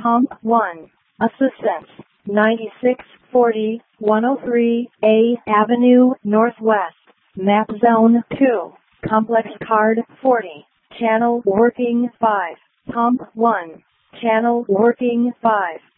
Comp 1. Assistance. 9640 103A Avenue Northwest. Map Zone 2. Complex Card 40. Channel working 5. Comp 1. Channel working 5.